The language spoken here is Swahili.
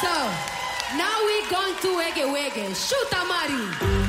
So, now we're going to Wege Wege. Shoot, Amari.